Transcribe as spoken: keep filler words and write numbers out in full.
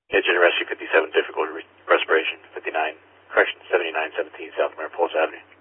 Agent Rescue fifty-seven, difficult re- respiration, fifty-nine, correction, seventy-nine seventeen South Mariposa Avenue.